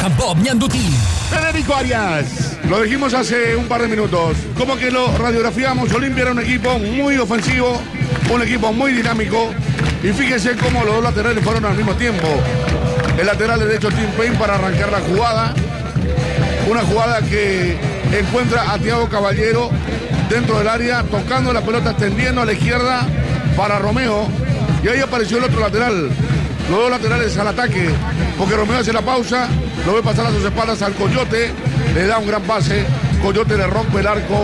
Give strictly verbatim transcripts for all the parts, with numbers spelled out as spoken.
Campo Ñandutí. Federico Arias. Lo dijimos hace un par de minutos. Como que lo radiografiamos, Olimpia era un equipo muy ofensivo, un equipo muy dinámico. Y fíjense cómo los dos laterales fueron al mismo tiempo. El lateral derecho Tim Payne para arrancar la jugada. Una jugada que encuentra a Thiago Caballero dentro del área, tocando la pelota, extendiendo a la izquierda para Romeo. Y ahí apareció el otro lateral. Los dos laterales al ataque, porque Romeo hace la pausa, lo ve pasar a sus espaldas al Coyote, le da un gran pase, Coyote le rompe el arco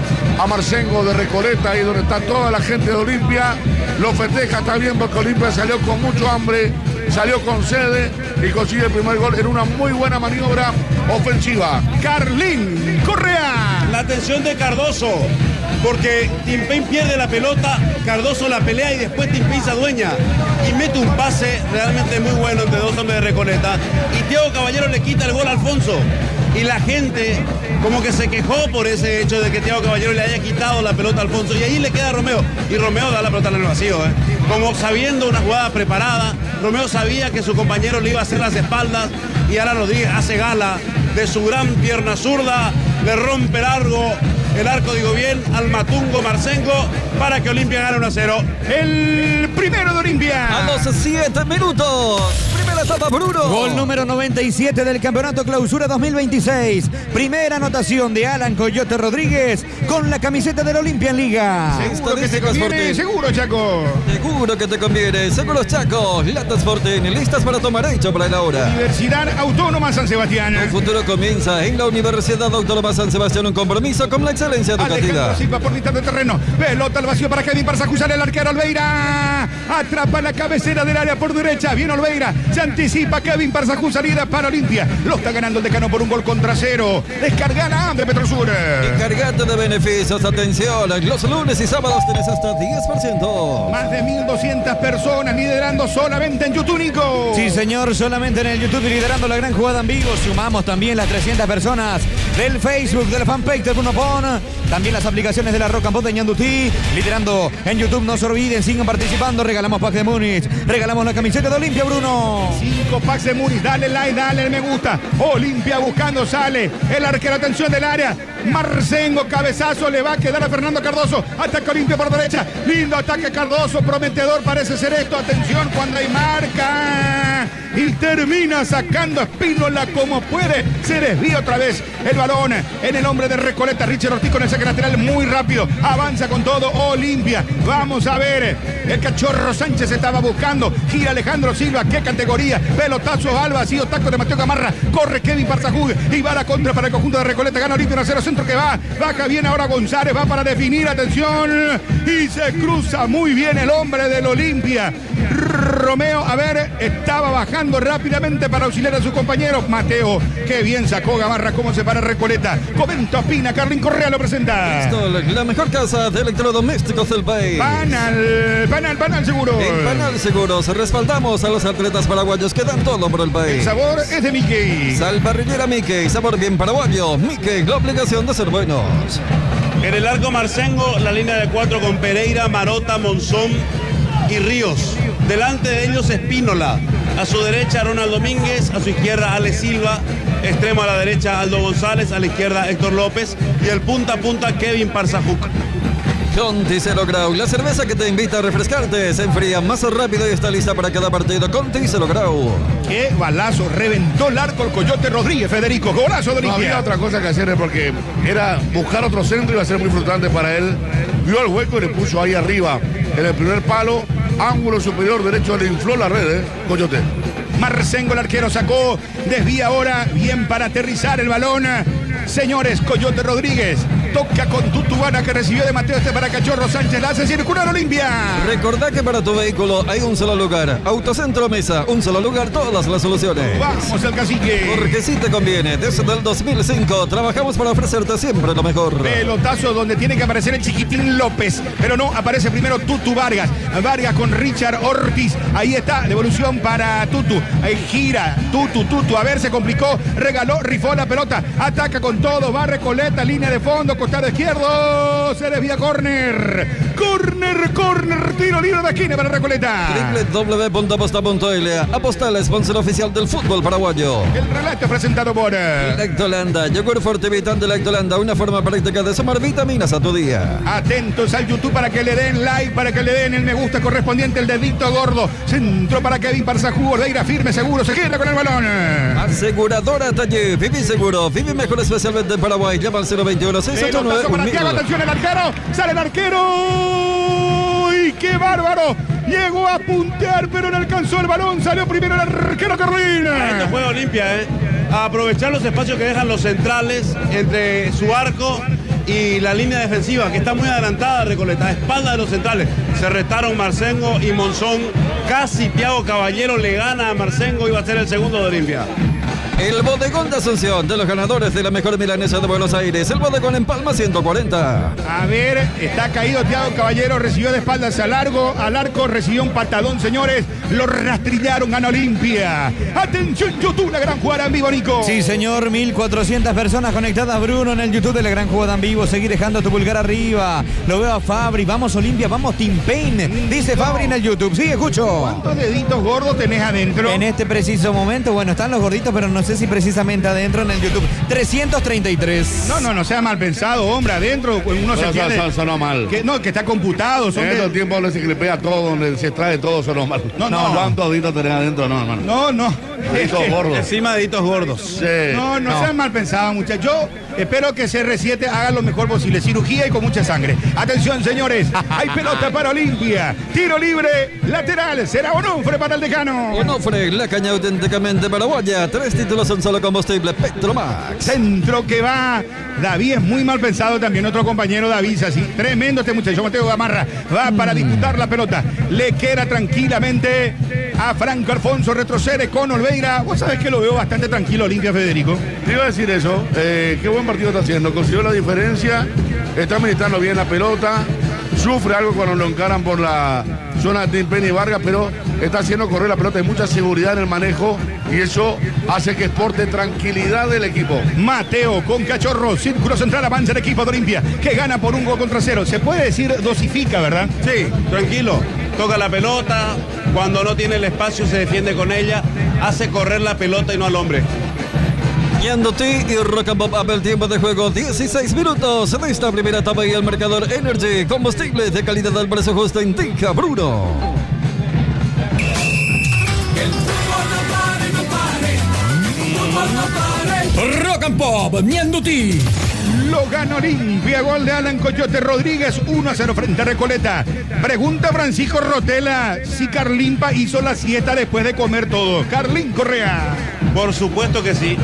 a Marcengo de Recoleta, ahí donde está toda la gente de Olimpia, lo festeja, está bien porque Olimpia salió con mucho hambre, salió con sede y consigue el primer gol en una muy buena maniobra ofensiva. Carlín Correa. La atención de Cardoso, porque Tim Payne pierde la pelota, Cardoso la pelea y después Tim Payne se adueña y mete un pase realmente muy bueno entre dos hombres de Recoleta y Thiago Caballero le quita el gol a Alfonso y la gente como que se quejó por ese hecho de que Thiago Caballero le haya quitado la pelota a Alfonso y ahí le queda a Romeo y Romeo da la pelota en el vacío, ¿eh? Como sabiendo una jugada preparada, Romeo sabía que su compañero le iba a hacer las espaldas y Alan Rodríguez hace gala de su gran pierna zurda, le rompe largo el arco, digo bien, al Matungo Marcengo para que Olimpia gane uno a cero. El primero de Olimpia. A los siete minutos. Primera etapa, Bruno. Gol número noventa y siete del Campeonato Clausura dos mil veintiséis. Primera anotación de Alan Coyote Rodríguez con la camiseta del Olimpia en Liga. Seguro que te conviene, seguro, Chaco. Seguro que te conviene. Seguros Chaco. Latas Fortin. Listas para tomar hecho para la hora. Universidad Autónoma San Sebastián. El futuro comienza en la Universidad Autónoma San Sebastián. Un compromiso con la excelencia educativa. Alejandro Silva por mitad de terreno. Pelota al vacío para Kevin Barzajús. Sale el arquero Olveira. Atrapa la cabecera del área por derecha. Viene Olveira. Se anticipa Kevin Barzajús. Salida para Olimpia. Lo está ganando el Decano por un gol contra cero. Descarga la de Petrosur. Encargate de beneficios. Atención. Los lunes y sábados tenés hasta diez por ciento. Más de mil doscientas personas liderando solamente en YouTube, Nico. Sí, señor, solamente en el YouTube liderando la gran jugada en vivo. Sumamos también las trescientas personas del Facebook, del fanpage de Bruno Pon. También las aplicaciones de la Rock and Pop de Ñandutí. Liderando en YouTube, no se olviden, sigan participando. Regalamos packs de Múnich. Regalamos la camiseta de Olimpia, Bruno. Cinco packs de Múnich. Dale like, dale me gusta. Olimpia buscando, sale. El arquero, atención del área. Marcengo, cabezazo, le va a quedar a Fernando Cardoso. Ataca Olimpia por derecha. Lindo ataque Cardoso, prometedor parece ser esto. Atención cuando hay marca. Y termina sacando a Espínola como puede. Se desvía otra vez el balón en el hombre de Recoleta. Richard Ortiz con el saque lateral muy rápido. Avanza con todo Olimpia. Vamos a ver. El Cachorro Sánchez estaba buscando. Gira Alejandro Silva. ¿Qué categoría? Pelotazo al vacío. Taco de Mateo Gamarra. Corre Kevin Barzajús. Y va a la contra para el conjunto de Recoleta. Gana Olimpia uno a cero. Centro que va. Baja bien ahora González. Va para definir. Atención. Y se cruza muy bien el hombre del Olimpia. Romeo, a ver, estaba bajando rápidamente para auxiliar a sus compañeros. Mateo, qué bien sacó Gamarra, cómo se para Recoleta. Comenta, opina, Carlín Correa lo presenta. La mejor casa de electrodomésticos del país. Panal, Panal, Panal Seguro. En Panal Seguros respaldamos a los atletas paraguayos que dan todo por el país. El sabor es de Mickey. Sal parrillera Mickey, sabor bien paraguayo. Mickey, la obligación de ser buenos. En el arco Marcengo, la línea de cuatro con Pereira, Marota, Monzón y Ríos. Delante de ellos Espínola. A su derecha Ronald Domínguez, a su izquierda Ale Silva, extremo a la derecha Aldo González, a la izquierda Héctor López y el punta a punta Kevin Barzajús. Conti Cero Grau, la cerveza que te invita a refrescarte, se enfría más rápido y está lista para cada partido. Conti Cero Grau. Qué balazo, reventó el arco el Coyote Rodríguez, Federico. Golazo de Olimpia. No había otra cosa que hacer porque era buscar otro centro, iba a ser muy frustrante para él. Vio el hueco y le puso ahí arriba, en el primer palo, ángulo superior derecho, le infló la red, ¿eh? Coyote. Marcengo, el arquero, sacó, desvía ahora, bien para aterrizar el balón. Señores, Coyote Rodríguez toca con Tutubana que recibió de Mateo este para Cachorro Sánchez, la hace circular Olimpia. Recordá que para tu vehículo hay un solo lugar. Autocentro Mesa, un solo lugar, todas las soluciones. Vamos al cacique. Porque si te conviene, desde el dos mil cinco trabajamos para ofrecerte siempre lo mejor. Pelotazo donde tiene que aparecer el Chiquitín López, pero no, aparece primero Tutu Vargas. Vargas con Richard Ortiz. Ahí está, devolución para Tutu. Ahí gira, Tutu, Tutu, a ver, se complicó, regaló, rifó la pelota, ataca con todo, va Recoleta, línea de fondo, costado izquierdo. Se desvía córner. Córner, córner. Tiro libre de esquina para Recoleta. doble u doble u doble u punto aposta punto ele. Aposta, el sponsor oficial del fútbol paraguayo. El relato presentado por Lactolanda, yogur fortivital de Lactolanda, una forma práctica de sumar vitaminas a tu día. Atentos al YouTube para que le den like, para que le den el me gusta correspondiente, el dedito gordo. Centro para Kevin Parzajú, Bordeira firme, seguro, se queda con el balón. Aseguradora Talle, Vivi Seguro, Vivi Mejor especialmente en Paraguay. Llama al cero veintiuno, seis ocho nueve, para Thiago, atención el arquero, sale el arquero. ¡Y qué bárbaro! Llegó a puntear, pero no alcanzó el balón. Salió primero el arquero Carlina. Esto juega Olimpia, ¿eh? A aprovechar los espacios que dejan los centrales entre su arco y la línea defensiva, que está muy adelantada, Recoleta, a espalda de los centrales. Se restaron Marcengo y Monzón. Casi Thiago Caballero le gana a Marcengo y va a ser el segundo de Olimpia. El bodegón de Asunción, de los ganadores de la mejor milanesa de Buenos Aires. El bodegón en Palma, ciento cuarenta. A ver, está caído Thiago Caballero, recibió de espaldas al largo, al arco, recibió un patadón, señores. Lo rastrillaron, gana Olimpia. Atención, YouTube, la gran jugada en vivo, Nico. Sí, señor, mil cuatrocientas personas conectadas, Bruno, en el YouTube de la gran jugada en vivo. Seguí dejando tu pulgar arriba. Lo veo a Fabri. Vamos, Olimpia, vamos, Team Pain. Dice Fabri en el YouTube. Sí, escucho. ¿Cuántos deditos gordos tenés adentro? En este preciso momento, bueno, están los gorditos, pero no sé si precisamente adentro en el YouTube. trescientos treinta y tres. No, no, no sea mal pensado, hombre. Adentro uno se Pero tiene... sonó mal. Que, no, que está computado. Son En de... estos tiempos donde se clipea todo, donde se extrae todo, sonó mal. No, no. ¿Cuántos deditos tenés adentro? No, hermano. No, no. Deditos gordos. Encima deditos gordos. Sí. No, no, no sean mal pensados, muchachos. Yo espero que C R siete haga lo mejor posible. Cirugía y con mucha sangre. Atención, señores. Hay pelota para Olimpia. Tiro libre, lateral. Será Onofre para el decano. Onofre, la caña auténticamente paraguaya. Tres títulos en solo combustible Petromax. Centro que va. David es muy mal pensado también. Otro compañero David, así. Tremendo este muchacho. Mateo Gamarra va para disputar la pelota. Le queda tranquilamente a Franco Alfonso. Retrocede con Olveira. Vos sabés que lo veo bastante tranquilo, Olimpia, Federico. Te iba a decir eso. Eh, qué buen partido está haciendo. Consiguió la diferencia. Está administrando bien la pelota. Sufre algo cuando lo encaran por la zona de Penny Vargas, pero está haciendo correr la pelota. Hay mucha seguridad en el manejo y eso hace que exporte tranquilidad del equipo. Mateo con Cachorro, círculo central, avanza el equipo de Olimpia, que gana por un gol contra cero. Se puede decir dosifica, ¿verdad? Sí, tranquilo. Toca la pelota, cuando no tiene el espacio se defiende con ella, hace correr la pelota y no al hombre. Yanduti y Rock and Pop Up, el tiempo de juego dieciséis minutos en esta primera etapa y el marcador Energy, combustible de calidad al precio justo, indica Bruno. Rock and Pop, Ñanduti. Lo gana Olimpia, gol de Alan Coyote Rodríguez, uno a cero frente a Recoleta. Pregunta Francisco Rotela si Carlimpa hizo la siesta después de comer todo. Carlín Correa. Por supuesto que sí.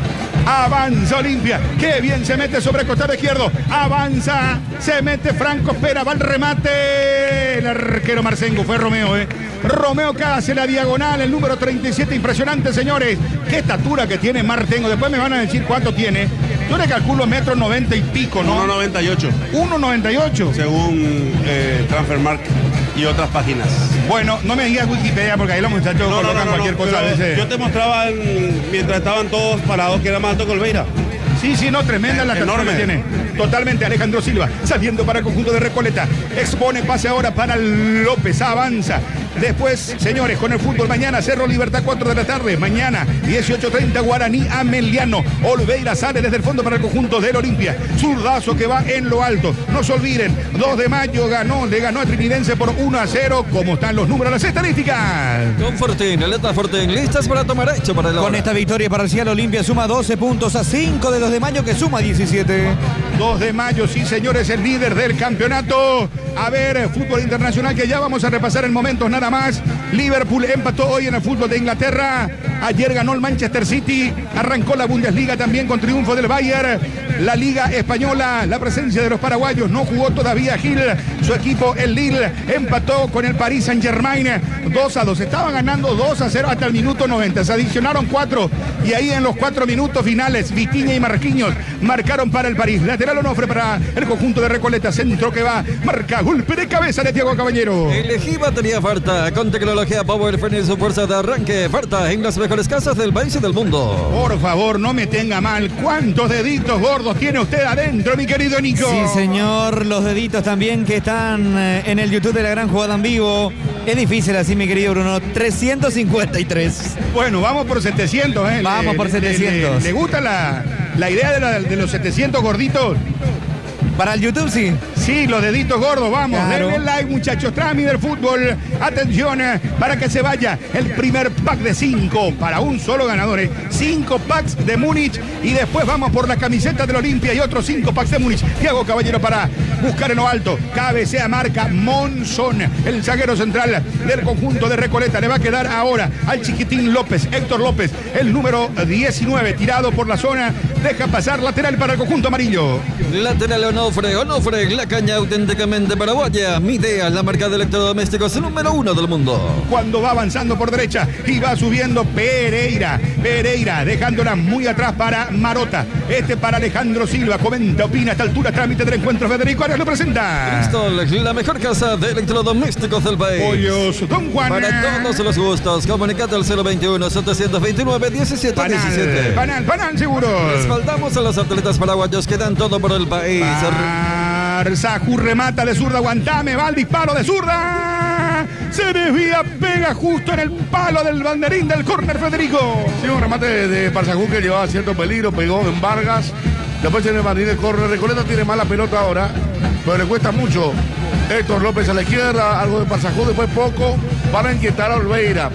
Avanza Olimpia, qué bien se mete sobre el costado izquierdo. Avanza, se mete Franco, espera, va el remate. El arquero Marcengo, fue Romeo, ¿eh? Romeo que hace la diagonal, el número treinta y siete, impresionante, señores. Qué estatura que tiene Marcengo, después me van a decir cuánto tiene. Yo le calculo metro noventa y pico, ¿no? uno noventa y ocho. uno noventa y ocho. Según eh, Transfermarkt y otras páginas. Bueno, no me digas Wikipedia porque ahí los muchachos No, no, colocan no, no, cualquier no, cosa a veces. Yo te mostraba en- mientras estaban todos parados que era más alto que Olveira. Sí, sí, no, tremenda la estatura Enorme. que tiene. Totalmente Alejandro Silva, saliendo para el conjunto de Recoleta. Expone pase ahora para López, avanza. Después, señores, con el fútbol mañana, Cerro Libertad, cuatro de la tarde. Mañana, dieciocho treinta, Guaraní Ameliano. Olveira sale desde el fondo para el conjunto del Olimpia. Zurdazo que va en lo alto. No se olviden, dos de mayo ganó, le ganó a Trinidense por uno a cero. ¿Cómo están los números, las estadísticas? Con Fortín, Eleta Fortín, listas para tomar hecho para el Con hora. esta victoria parcial, Olimpia suma doce puntos a cinco de los de mayo, que suma diecisiete. dos de mayo, sí señores, el líder del campeonato. A ver, fútbol internacional que ya vamos a repasar en momentos nada más. Liverpool empató hoy en el fútbol de Inglaterra. Ayer ganó el Manchester City. Arrancó la Bundesliga también con triunfo del Bayern. La Liga Española, la presencia de los paraguayos. No jugó todavía Gil. Su equipo, el Lille, empató con el Paris Saint-Germain dos a dos. Estaban ganando dos a cero hasta el minuto noventa. Se adicionaron cuatro. Y ahí en los cuatro minutos finales, Vitinha y Marquinhos marcaron para el París. Lateral Onofre para el conjunto de Recoleta. Centro que va, marca golpe de cabeza de Thiago Caballero. Elegí batería Farta con tecnología Power Furnace, su fuerza de arranque. Farta en las mejores mejores casas del país y del mundo. Por favor, no me tenga mal. ¿Cuántos deditos gordos tiene usted adentro, mi querido Nico? Sí, señor. Los deditos también que están eh, en el YouTube de la gran jugada en vivo. Es difícil así, mi querido Bruno. trescientos cincuenta y tres. Bueno, vamos por setecientos, ¿eh? Vamos le, por setecientos. ¿Le, le, le gusta la, la idea de, la, de los setecientos gorditos? Para el YouTube, sí. Sí, los deditos gordos, vamos. Claro. Denle like, muchachos. Trami del fútbol. Atención, eh, para que se vaya el primer pack de cinco para un solo ganador. eh. Cinco packs de Múnich y después vamos por la camiseta del Olimpia y otros cinco packs de Múnich. Thiago Caballero para buscar en lo alto. Cabecea marca Monzón, el zaguero central del conjunto de Recoleta. Le va a quedar ahora al chiquitín López, Héctor López, el número diecinueve, tirado por la zona. Deja pasar lateral para el conjunto amarillo. Lateral Onofre, Onofre, la caña auténticamente paraguaya. Midea, la marca de electrodomésticos número uno del mundo. Cuando va avanzando por derecha y va subiendo Pereira. Pereira dejándola muy atrás para Marota. Este para Alejandro Silva. Comenta, opina a esta altura. Trámite del encuentro. Federico Arias lo presenta. Cristol, la mejor casa de electrodomésticos del país. Pollos Don Juan. Para todos los gustos, comunicate al cero veintiuno, setecientos veintinueve, diecisiete diecisiete. Panal, panal, seguro. Respaldamos a los atletas paraguayos que dan todo por el país. Sajú remata de zurda, aguantame, va el disparo de zurda. Se desvía, pega justo en el palo del banderín del córner, Federico. Sí, un remate de, de Parsajú que llevaba cierto peligro, pegó en Vargas. Después tiene el banderín del córner. Recoleta tiene mala pelota ahora, pero le cuesta mucho. Héctor López a la izquierda, algo de Parsajú, después poco para inquietar a Olveira.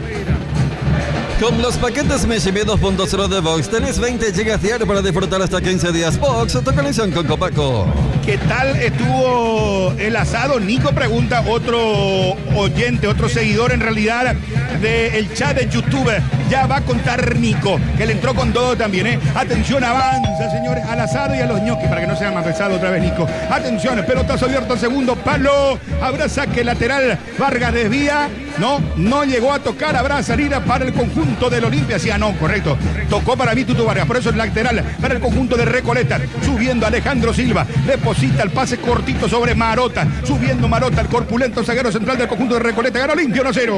Con los paquetes Meshimi dos punto cero de Vox tenés veinte gigas diario para disfrutar hasta quince días. Vox, tu conexión con Copaco. ¿Qué tal estuvo el asado? Nico pregunta, otro oyente, otro seguidor en realidad del chat de YouTube. Ya va a contar Nico, que le entró con todo también, ¿eh? Atención, avanza, señores, al asado y a los ñoquis, para que no sea más pesado otra vez, Nico. Atención, pelotazo abierto al segundo palo. Habrá saque lateral. Vargas desvía. No, no llegó a tocar. Habrá salida para el conjunto del Olimpia. Sí, ah, no, correcto. Tocó para mí Tutu Vargas. Por eso es lateral para el conjunto de Recoleta. Subiendo Alejandro Silva. Deposita el pase cortito sobre Marota. Subiendo Marota, el corpulento zaguero central del conjunto de Recoleta. Gana Olimpia uno a cero.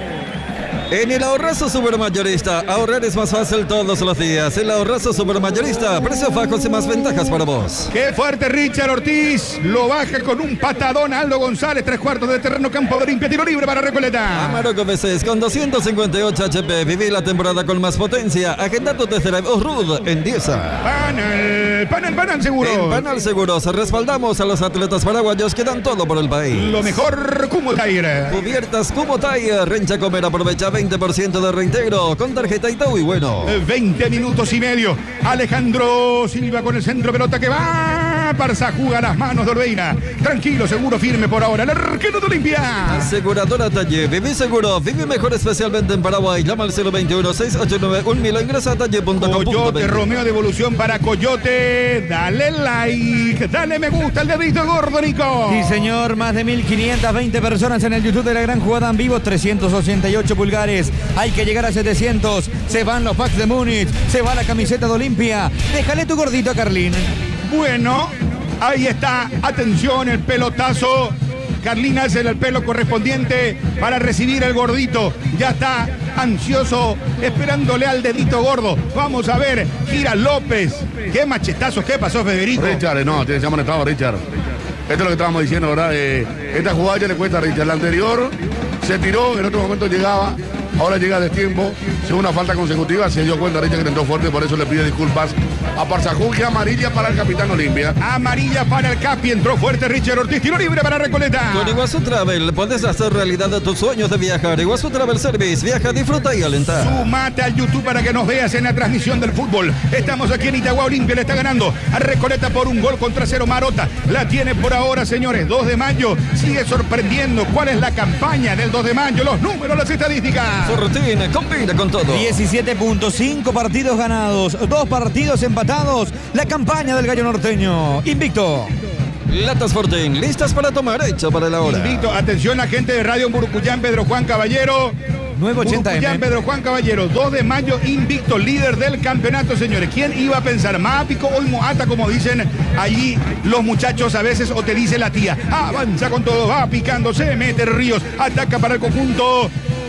En el Ahorrazo Supermayorista, ahorrar es más fácil todos los días. El Ahorrazo Supermayorista, precios bajos y más ventajas para vos. Qué fuerte Richard Ortiz, lo baja con un patadón Aldo González, tres cuartos de terreno, campo de Olimpia, tiro libre para Recoleta. Amarok V seis con doscientos cincuenta y ocho H P, viví la temporada con más potencia. Agenda tu test drive Osrud en Dieza. Panal, panal, panal seguro. En Panal Seguros respaldamos a los atletas paraguayos que dan todo por el país. Lo mejor, Kumo Tire. Cubiertas Kumo Tire, Rencha Comer, aprovecha veinte por ciento de reintegro con tarjeta Itaú y bueno. veinte minutos y medio. Alejandro Silva con el centro, pelota que va. Parsajú a las manos de Olveira. Tranquilo, seguro, firme por ahora. El arquero de Olimpia. Aseguradora Talle. Viví seguro. Viví mejor especialmente en Paraguay. Llama al cero veintiuno, seiscientos ochenta y nueve, un mil o ingresa a talle punto com. Coyote, Romeo, devolución para Coyote. Dale like, dale me gusta el dedito gordo, Nico. Sí, señor. Más de mil quinientas veinte personas en el YouTube de la gran jugada en vivo. trescientos ochenta y ocho pulgares. Hay que llegar a setecientos. Se van los packs de Múnich. Se va la camiseta de Olimpia. Déjale tu gordito a Carlín. Bueno, ahí está. Atención, el pelotazo. Carlín hace el pelo correspondiente para recibir el gordito. Ya está ansioso, esperándole al dedito gordo. Vamos a ver, gira López. Qué machetazos, ¿qué pasó, Federico? Richard, no, tiene que amonestado a Richard. Esto es lo que estábamos diciendo, ¿verdad? Eh, esta jugada ya le cuesta a Richard. La anterior se tiró, en otro momento llegaba. Ahora llega a destiempo, segunda falta consecutiva, se dio cuenta Richard que entró fuerte, por eso le pide disculpas a Parsajú, que amarilla para el capitán Olimpia. Amarilla para el Capi, entró fuerte Richard Ortiz, tiro libre para Recoleta. Con Iguazú Travel puedes hacer realidad de tus sueños de viajar. Iguazú Travel Service, viaja, disfruta y alenta. Sumate al YouTube para que nos veas en la transmisión del fútbol. Estamos aquí en Itagua, Olimpia le está ganando a Recoleta por un gol contra cero. Marota la tiene por ahora, señores, dos de mayo, sigue sorprendiendo. ¿Cuál es la campaña del dos de mayo? Los números, las estadísticas. Fortín, combina con todo. diecisiete punto cinco partidos ganados, dos partidos empatados. La campaña del gallo norteño. Invicto. Latas Fortín, listas para tomar, hecho para la hora. Invicto, atención a gente de Radio Burucuyán, Pedro Juan Caballero. nueve ochenta M. Burucuyán, Pedro Juan Caballero, dos de mayo, invicto, líder del campeonato, señores. ¿Quién iba a pensar? Mápico hoy Moata, como dicen allí los muchachos a veces, o te dice la tía. Avanza con todo, va picando, se mete Ríos, ataca para el conjunto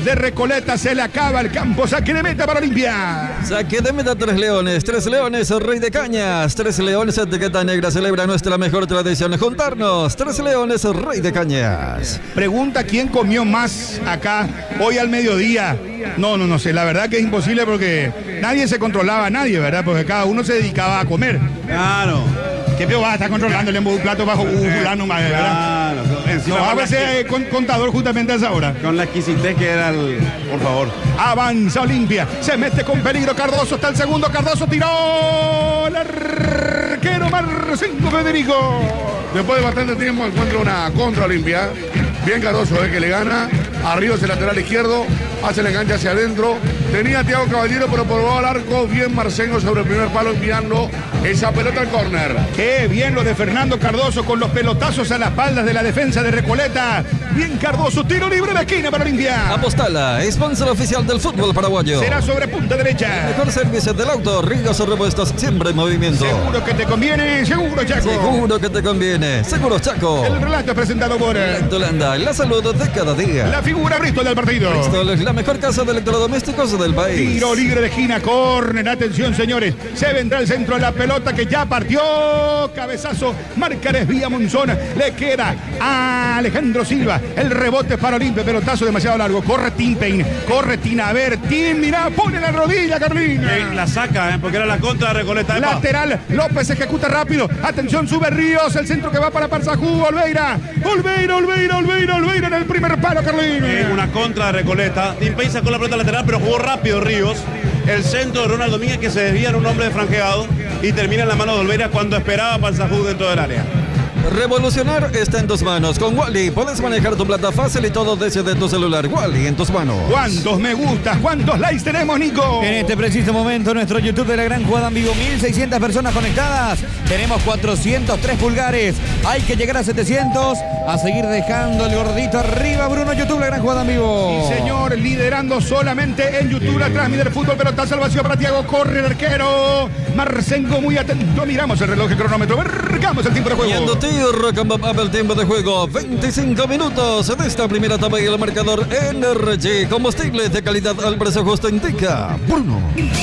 de Recoleta. Se le acaba el campo. Saque de meta para Olimpia. Saque de meta Tres Leones. Tres Leones, Rey de Cañas. Tres Leones, etiqueta negra. Celebra nuestra mejor tradición. Juntarnos. Tres Leones, Rey de Cañas. Pregunta quién comió más acá hoy al mediodía. No, no, no sé. La verdad que es imposible porque nadie se controlaba a nadie, ¿verdad? Porque cada uno se dedicaba a comer. Claro. ¿Qué peor va a estar controlándole un plato bajo un fulano más, ¿verdad? Claro. Encima No, a con veces la- eh, con, contador justamente a esa hora. Con la exquisitez que era el... Por favor. Avanza Olimpia, se mete con peligro Cardoso, está el segundo, Cardoso tiró el arquero Marcinco Federico. Después de bastante tiempo encuentra una contra Olimpia. Bien Cardoso, eh, que le gana. Arriba es el lateral izquierdo. Hace el enganche hacia adentro. Tenía a Thiago Caballero, pero probó al arco. Bien Marcengo sobre el primer palo enviando esa pelota al córner. Qué bien lo de Fernando Cardoso con los pelotazos a las espaldas de la defensa de Recoleta. Bien Cardoso, tiro libre de esquina para Olimpia. Apostala, sponsor oficial del fútbol paraguayo. Será sobre punta derecha. Mejor servicio del auto, Ríos o repuestos, siempre en movimiento. Seguro que te conviene, seguro Chaco. Seguro que te conviene. Seguro Chaco. El relato es presentado por Holanda, la salud de cada día. la figura Bristol del partido. Bristol es la mejor casa de electrodomésticos del país. Tiro libre de esquina, córner, atención señores, se vendrá el centro de la pelota que ya partió, cabezazo, marca desvía Monzón, le queda a Alejandro Silva, el rebote para Olimpia, pelotazo demasiado largo, corre Tim Payne, corre Tinaver, Tim, mirá, pone la rodilla Carlina. Eh, la saca, eh, porque era la contra de Recoleta. Epa. Lateral, López ejecuta rápido, atención, sube Ríos, el centro que va para Parzajú, Olveira, Olveira, Olveira, Olveira, Olveira en el primer palo Carlina. Eh, una contra de Recoleta. Tim Payne sacó la pelota lateral, pero jugó rápido Ríos. El centro de Ronald Domínguez que se desvía en un hombre de franqueado y termina en la mano de Olveira cuando esperaba Parzajú dentro del área. Revolucionar está en tus manos. Con Wally puedes manejar tu plata fácil y todo desde tu celular. Wally en tus manos. ¿Cuántos me gustas? ¿Cuántos likes tenemos, Nico? En este preciso momento, nuestro YouTube de la Gran Jugada en Vivo, mil seiscientas personas conectadas. Tenemos cuatrocientos tres pulgares. Hay que llegar a setecientos. A seguir dejando el gordito arriba, Bruno. YouTube, la Gran Jugada en Vivo. Sí, señor, liderando solamente en YouTube la transmisión fútbol, pelota salvación para Thiago, corre el arquero. Marcengo muy atento, miramos el reloj de cronómetro, marcamos el tiempo de juego. Yendo tío, Rock and Pop Up, el tiempo de juego, veinticinco minutos de esta primera etapa y el marcador N R G, combustible de calidad al precio justo, indica Bruno.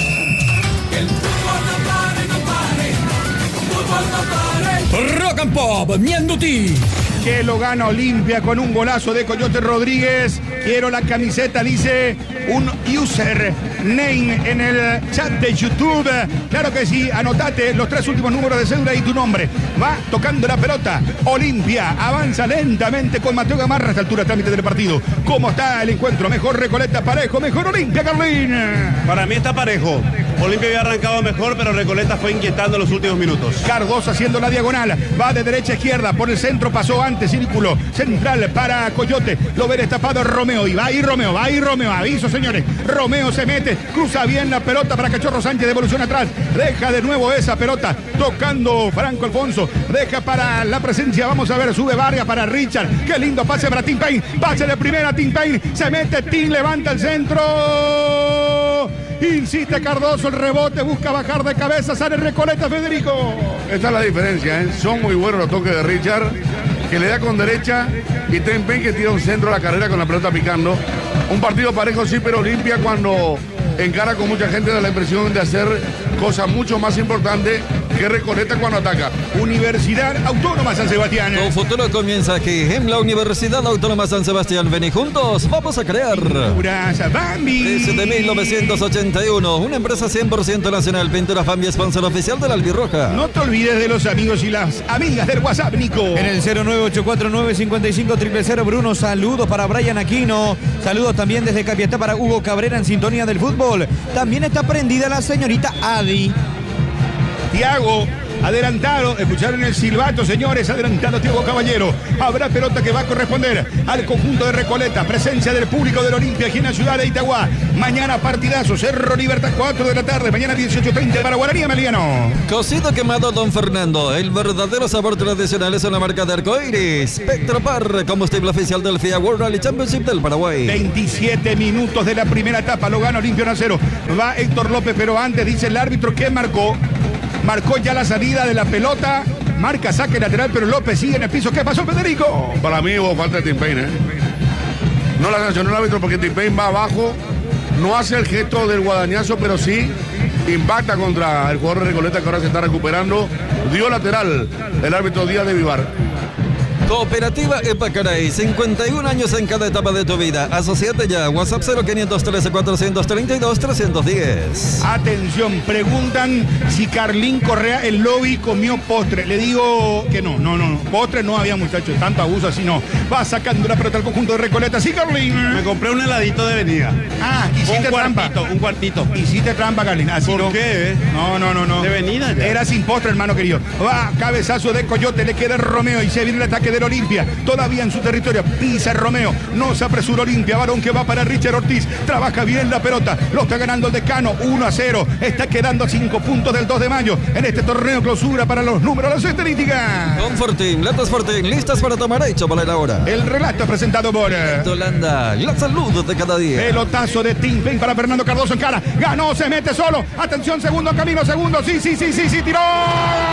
Rock and Pop Ñandutí. Que lo gana Olimpia con un golazo de Coyote Rodríguez. Quiero la camiseta, dice un user name en el chat de YouTube. Claro que sí, anotate los tres últimos números de cédula y tu nombre. Va tocando la pelota. Olimpia avanza lentamente con Mateo Gamarra a esta altura, trámite del partido. ¿Cómo está el encuentro? Mejor Recoleta, parejo, mejor Olimpia, Carlín. Para mí está parejo. Olimpia había arrancado mejor, pero Recoleta fue inquietando los últimos minutos. Cardoso haciendo la diagonal. Va de derecha a izquierda. Por el centro pasó antes. Círculo central para Coyote. Lo ve destapado Romeo. Y va ahí Romeo. Va ahí Romeo. Aviso, señores. Romeo se mete. Cruza bien la pelota para Cachorro Sánchez. Devolución atrás. Deja de nuevo esa pelota. Tocando Franco Alfonso. Deja para la presencia. Vamos a ver. Sube Vargas para Richard. Qué lindo pase para Tim Payne. Pase de primera Tim Payne. Se mete Tim. Levanta el centro. Insiste Cardoso, el rebote, busca bajar de cabeza, sale Recoleta, Federico. Esta es la diferencia, ¿eh? Son muy buenos los toques de Richard, que le da con derecha, y Tim Payne que tira un centro a la carrera con la pelota picando. Un partido parejo sí, pero Olimpia cuando encara con mucha gente da la impresión de hacer cosas mucho más importantes que Recoleta cuando ataca. Universidad Autónoma San Sebastián. Tu futuro comienza aquí en la Universidad Autónoma San Sebastián. Ven y juntos vamos a crear. Pinturas Bambi. Desde mil novecientos ochenta y uno, una empresa cien por ciento nacional. Pintura Bambi, sponsor oficial de la Albirroja. No te olvides de los amigos y las amigas del WhatsApp, Nico. En el cero nueve ocho cuatro nueve cinco cinco cero cero cero, Bruno, saludos para Brian Aquino, saludos también desde Capiatá para Hugo Cabrera en sintonía del fútbol. También está prendida la señorita Adi. Thiago, adelantado, escucharon el silbato, señores, adelantado Thiago Caballero. Habrá pelota que va a corresponder al conjunto de Recoleta, presencia del público del Olimpia aquí en la ciudad de Itagua. Mañana partidazo, Cerro Libertad, cuatro de la tarde, mañana dieciocho treinta para Guaraní Emiliano. Cocido quemado Don Fernando, el verdadero sabor tradicional es una marca de arcoiris. Petropar, combustible oficial del F I A World Rally Championship del Paraguay. veintisiete minutos de la primera etapa, lo gana Olimpia uno a cero. Va Héctor López, pero antes dice el árbitro que marcó. Marcó ya la salida de la pelota. Marca saque lateral, pero López sigue en el piso. ¿Qué pasó, Federico? Para mí hubo falta de Tim Payne, ¿eh? No la sancionó el árbitro porque Timpén va abajo, no hace el gesto del guadañazo, pero sí impacta contra el jugador de Recoleta que ahora se está recuperando. Dio lateral el árbitro Díaz de Vivar. Cooperativa Epacaray, cincuenta y un años en cada etapa de tu vida. Asociate ya. WhatsApp cero quinientos trece, cuatrocientos treinta y dos, trescientos diez. Atención, preguntan si Carlín Correa, el lobby, comió postre. Le digo que no, no, no, no. Postre no había, muchachos. Tanto abuso así no. Va sacando la pelota al conjunto de Recoleta. Sí, Carlín. Me compré un heladito de venida. Ah, hiciste un trampa. cuartito, un cuartito. Hiciste trampa, Carlín. Así ¿Por no. qué? Eh? No, no, no, no. De venida ya. Era sin postre, hermano querido. Va, cabezazo de Coyote, le queda Romeo y se viene el ataque del Olimpia. Todavía en su territorio, pisa Romeo, no se apresura Olimpia, varón que va para Richard Ortiz, trabaja bien la pelota, lo está ganando el Decano, uno a cero, está quedando a cinco puntos del dos de mayo en este torneo clausura para los números, las estadísticas. Confortín, latas Fortín, listas para tomar hecho para la hora. El relato es presentado por Holanda, la salud de cada día. Pelotazo de Timpén para Fernando Cardoso en cara, ganó, se mete solo, atención, segundo camino, segundo, sí, sí, sí, sí, sí, tiró.